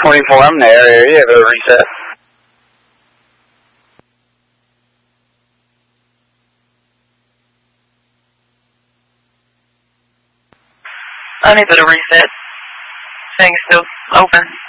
24, I'm there. You have a reset. I need to reset. Thing's still open.